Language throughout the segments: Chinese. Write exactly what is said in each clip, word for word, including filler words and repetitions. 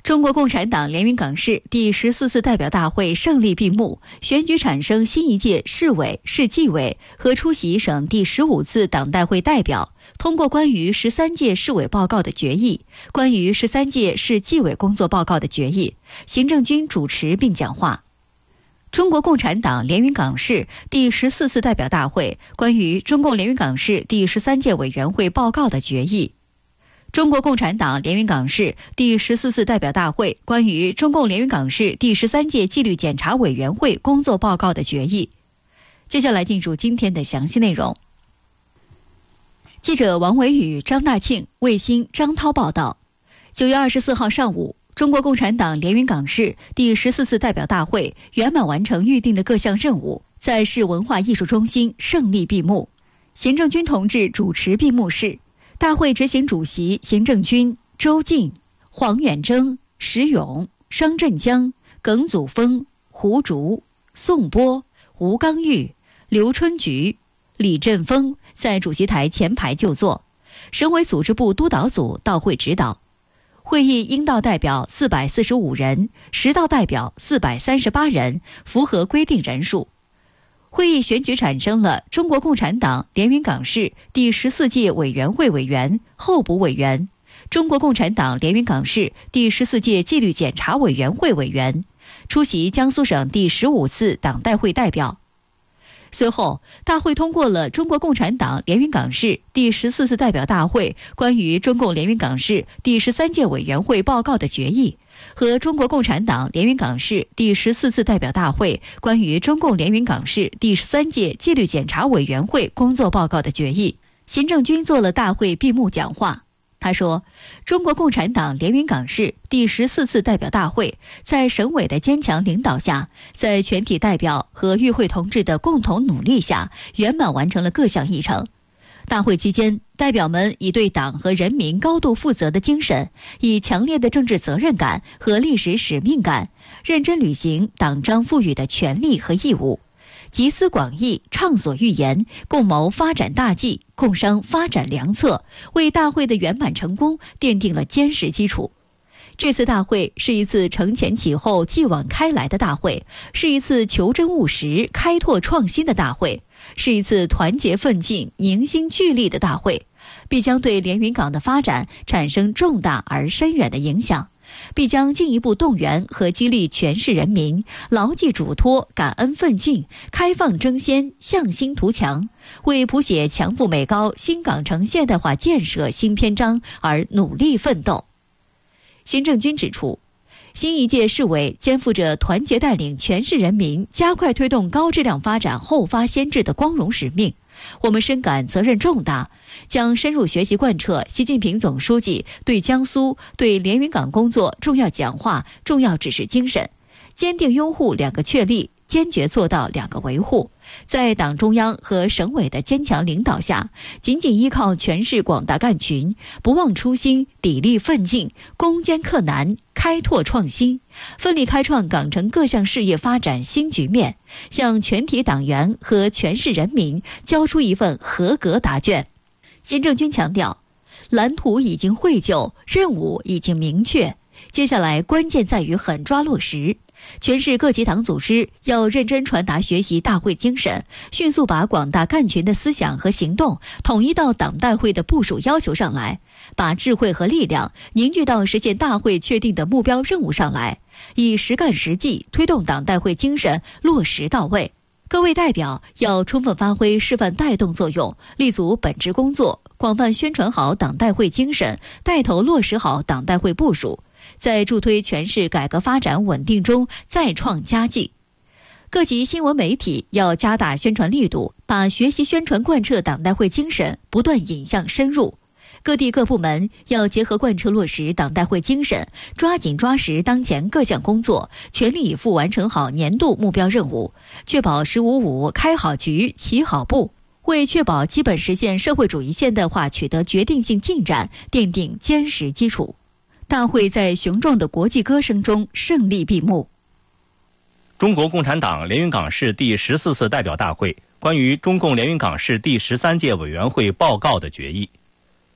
中国共产党连云港市第十四次代表大会胜利闭幕，选举产生新一届市委、市纪委和出席省第十五次党代会代表，通过关于十三届市委报告的决议、关于十三届市纪委工作报告的决议。行政军主持并讲话。中国共产党连云港市第十四次代表大会关于中共连云港市第十三届委员会报告的决议。中国共产党连云港市第十四次代表大会关于中共连云港市第十三届纪律检查委员会工作报告的决议。接下来进入今天的详细内容。记者王维宇、张大庆，卫星张涛报道。九月二十四号上午，中国共产党连云港市第十四次代表大会圆满完成预定的各项任务，在市文化艺术中心胜利闭幕。行政军同志主持闭幕式。大会执行主席行政军周进、黄远征、石勇、商振江、耿祖峰、胡竹、宋波、吴刚玉、刘春菊、李振峰在主席台前排就座。省委组织部督导组到会指导。会议应到代表四百四十五人，实到代表四百三十八人，符合规定人数。会议选举产生了中国共产党连云港市第十四届委员会委员、候补委员，中国共产党连云港市第十四届纪律检查委员会委员，出席江苏省第十五次党代会代表。随后，大会通过了中国共产党连云港市第十四次代表大会关于中共连云港市第十三届委员会报告的决议和中国共产党连云港市第十四次代表大会关于中共连云港市第十三届纪律检查委员会工作报告的决议。行政军做了大会闭幕讲话。他说，中国共产党连云港市第十四次代表大会在省委的坚强领导下，在全体代表和与会同志的共同努力下，圆满完成了各项议程。大会期间，代表们以对党和人民高度负责的精神，以强烈的政治责任感和历史使命感，认真履行党章赋予的权利和义务，集思广益，畅所欲言，共谋发展大计，共商发展良策，为大会的圆满成功奠定了坚实基础。这次大会是一次承前启后、继往开来的大会，是一次求真务实、开拓创新的大会，是一次团结奋进、凝心聚力的大会，必将对连云港的发展产生重大而深远的影响，必将进一步动员和激励全市人民牢记嘱托、感恩奋进、开放争先、向心图强，为谱写强富美高新港城现代化建设新篇章而努力奋斗。行政军指出，新一届市委肩负着团结带领全市人民加快推动高质量发展后发先至的光荣使命，我们深感责任重大，将深入学习贯彻习近平总书记对江苏、对连云港工作重要讲话、重要指示精神，坚定拥护两个确立，坚决做到两个维护，在党中央和省委的坚强领导下，紧紧依靠全市广大干群，不忘初心，砥砺奋进，攻坚克难，开拓创新，奋力开创港城各项事业发展新局面，向全体党员和全市人民交出一份合格答卷。行政军强调，蓝图已经绘就，任务已经明确，接下来关键在于狠抓落实。全市各级党组织要认真传达学习大会精神，迅速把广大干群的思想和行动统一到党代会的部署要求上来，把智慧和力量凝聚到实现大会确定的目标任务上来，以实干实际推动党代会精神落实到位。各位代表要充分发挥示范带动作用，立足本职工作，广泛宣传好党代会精神，带头落实好党代会部署，在助推全市改革发展稳定中再创佳绩。各级新闻媒体要加大宣传力度，把学习宣传贯彻党代会精神不断引向深入。各地各部门要结合贯彻落实党代会精神，抓紧抓实当前各项工作，全力以赴完成好年度目标任务，确保十五五开好局、起好步，为确保基本实现社会主义现代化取得决定性进展奠定坚实基础。大会在雄壮的国际歌声中胜利闭幕。 中国共产党连云港市第十四次代表大会关于中共连云港市第十三届委员会报告的决议。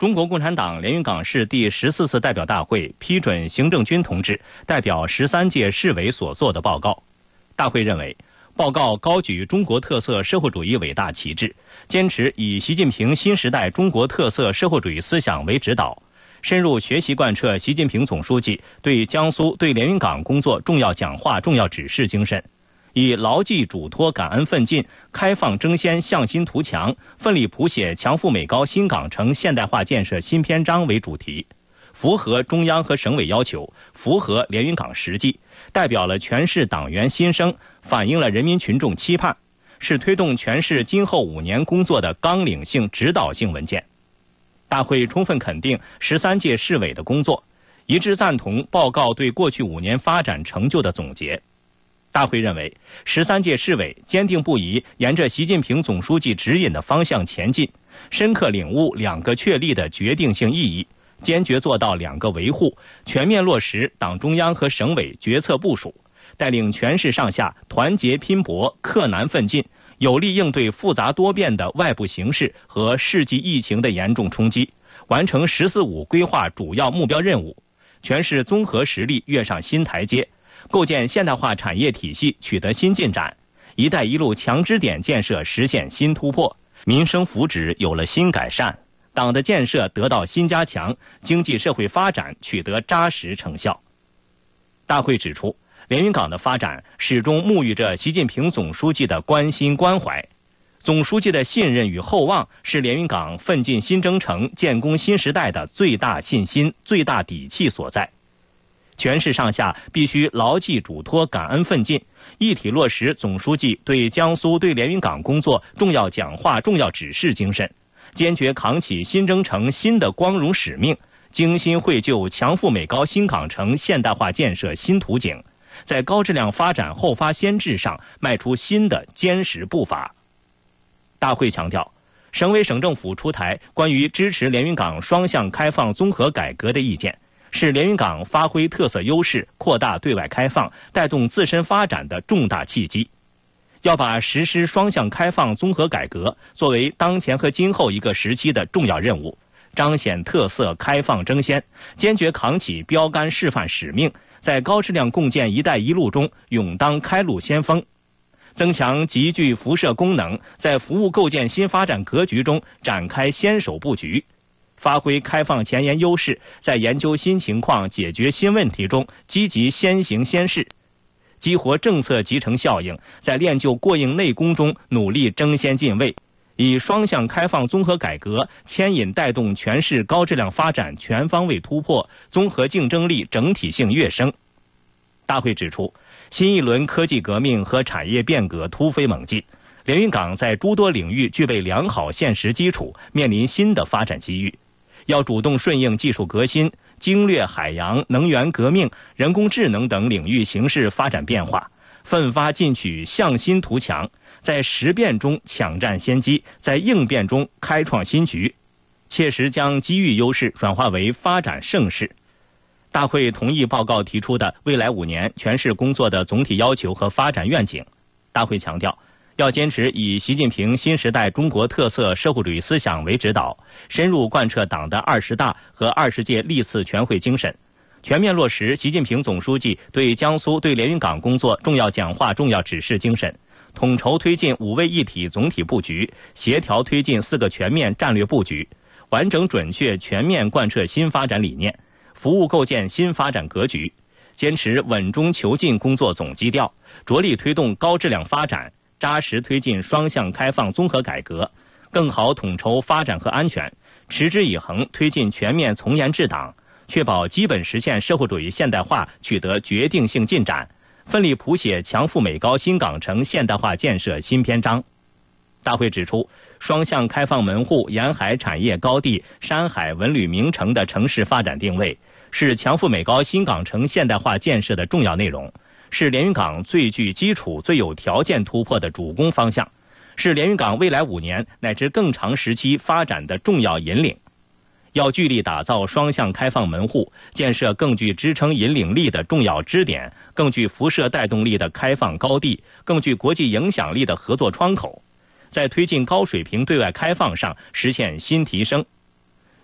中国共产党连云港市第十四次代表大会批准行政军同志代表十三届市委所作的报告。大会认为，报告高举中国特色社会主义伟大旗帜，坚持以习近平新时代中国特色社会主义思想为指导，深入学习贯彻习近平总书记对江苏、对连云港工作重要讲话、重要指示精神，以牢记嘱托、感恩奋进、开放争先、向心图强，奋力谱写强富美高新港城现代化建设新篇章为主题，符合中央和省委要求，符合连云港实际，代表了全市党员心声，反映了人民群众期盼，是推动全市今后五年工作的纲领性、指导性文件。大会充分肯定十三届市委的工作，一致赞同报告对过去五年发展成就的总结。大会认为，十三届市委坚定不移沿着习近平总书记指引的方向前进，深刻领悟两个确立的决定性意义，坚决做到两个维护，全面落实党中央和省委决策部署，带领全市上下团结拼搏、克难奋进，有力应对复杂多变的外部形势和世纪疫情的严重冲击，完成“十四五”规划主要目标任务，全市综合实力跃上新台阶，构建现代化产业体系取得新进展，“一带一路”强支点建设实现新突破，民生福祉有了新改善，党的建设得到新加强，经济社会发展取得扎实成效。大会指出，连云港的发展始终沐浴着习近平总书记的关心关怀，总书记的信任与厚望是连云港奋进新征程、建功新时代的最大信心、最大底气所在。全市上下必须牢记嘱托、感恩奋进，一体落实总书记对江苏、对连云港工作重要讲话、重要指示精神，坚决扛起新征程新的光荣使命，精心绘就强富美高新港城现代化建设新图景，在高质量发展后发先至上迈出新的坚实步伐。大会强调，省委省政府出台关于支持连云港双向开放综合改革的意见，是连云港发挥特色优势、扩大对外开放、带动自身发展的重大契机。要把实施双向开放综合改革作为当前和今后一个时期的重要任务，彰显特色、开放争先，坚决扛起标杆示范使命，在高质量共建“一带一路”中勇当开路先锋，增强极具辐射功能，在服务构建新发展格局中展开先手布局，发挥开放前沿优势，在研究新情况、解决新问题中积极先行先试，激活政策集成效应，在练就过硬内功中努力争先进位，以双向开放综合改革牵引带动全市高质量发展全方位突破，综合竞争力整体性跃升。大会指出，新一轮科技革命和产业变革突飞猛进，连云港在诸多领域具备良好现实基础，面临新的发展机遇，要主动顺应技术革新、经略海洋、能源革命、人工智能等领域形势发展变化，奋发进取、向心图强，在时变中抢占先机，在应变中开创新局，切实将机遇优势转化为发展盛世。大会同意报告提出的未来五年全市工作的总体要求和发展愿景。大会强调，要坚持以习近平新时代中国特色社会主义思想为指导，深入贯彻党的二十大和二十届历次全会精神，全面落实习近平总书记对江苏、对连云港工作重要讲话、重要指示精神，统筹推进五位一体总体布局，协调推进四个全面战略布局，完整准确全面贯彻新发展理念，服务构建新发展格局，坚持稳中求进工作总基调，着力推动高质量发展，扎实推进双向开放综合改革，更好统筹发展和安全，持之以恒推进全面从严治党，确保基本实现社会主义现代化取得决定性进展，奋力谱写强富美高新港城现代化建设新篇章。大会指出，双向开放门户、沿海产业高地、山海文旅名城的城市发展定位，是强富美高新港城现代化建设的重要内容，是连云港最具基础、最有条件突破的主攻方向，是连云港未来五年乃至更长时期发展的重要引领。要聚力打造双向开放门户，建设更具支撑引领力的重要支点，更具辐射带动力的开放高地，更具国际影响力的合作窗口，在推进高水平对外开放上实现新提升。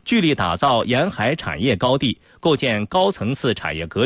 聚力打造沿海产业高地，构建高层次产业格局。